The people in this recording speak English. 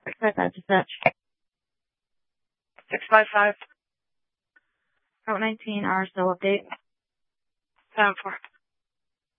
655 dispatch. 655. Route 19, RSO update. 7-4.